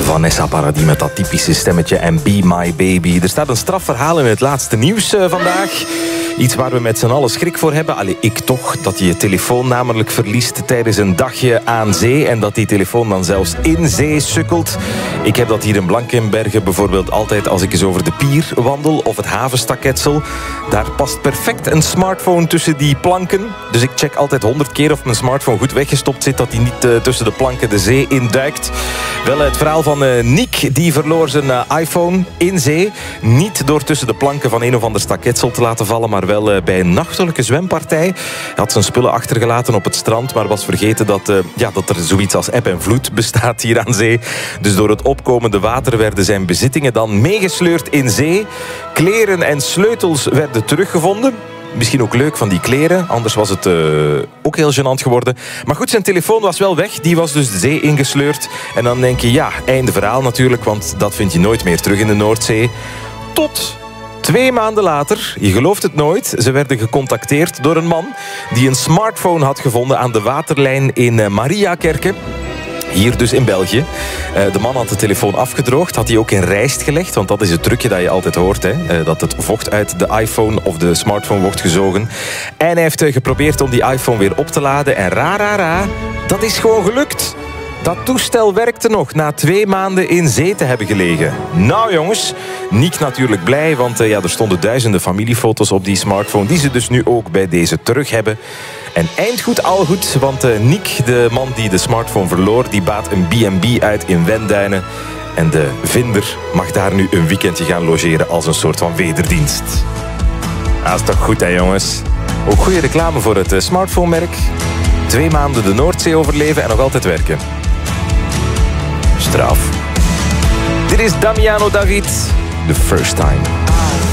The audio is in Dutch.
Vanessa Paradis met dat typische stemmetje en Be My Baby. Er staat een strafverhaal in het laatste nieuws vandaag. Iets waar we met z'n allen schrik voor hebben. Allee, ik toch. Dat je je telefoon namelijk verliest tijdens een dagje aan zee. En dat die telefoon dan zelfs in zee sukkelt. Ik heb dat hier in Blankenberge bijvoorbeeld altijd als ik eens over de pier wandel. Of het havenstaketsel. Daar past perfect een smartphone tussen die planken. Dus ik check altijd 100 keer of mijn smartphone goed weggestopt zit. Dat hij niet tussen de planken de zee induikt. Wel, het verhaal van Nick. Die verloor zijn iPhone in zee. Niet door tussen de planken van een of ander staketsel te laten vallen. Maar wel bij een nachtelijke zwempartij. Hij had zijn spullen achtergelaten op het strand, maar was vergeten dat er zoiets als eb en vloed bestaat hier aan zee. Dus door het opkomende water werden zijn bezittingen dan meegesleurd in zee. Kleren en sleutels werden teruggevonden. Misschien ook leuk van die kleren, anders was het ook heel gênant geworden. Maar goed, zijn telefoon was wel weg, die was dus de zee ingesleurd. En dan denk je, ja, einde verhaal natuurlijk, want dat vind je nooit meer terug in de Noordzee. Tot 2 maanden later, je gelooft het nooit, ze werden gecontacteerd door een man die een smartphone had gevonden aan de waterlijn in Mariakerke. Hier dus in België. De man had de telefoon afgedroogd, had hij ook in rijst gelegd, want dat is het trucje dat je altijd hoort, hè? Dat het vocht uit de iPhone of de smartphone wordt gezogen. En hij heeft geprobeerd om die iPhone weer op te laden en ra, dat is gewoon gelukt. Dat toestel werkte nog na 2 maanden in zee te hebben gelegen. Nou jongens, Nick natuurlijk blij, want er stonden duizenden familiefoto's op die smartphone die ze dus nu ook bij deze terug hebben. En eind goed al goed, want Nick, de man die de smartphone verloor, die baat een B&B uit in Wenduinen. En de vinder mag daar nu een weekendje gaan logeren als een soort van wederdienst. Dat is toch goed hè jongens? Ook goede reclame voor het smartphone-merk. 2 maanden de Noordzee overleven en nog altijd werken. Straf. Dit is Damiano David. The First Time.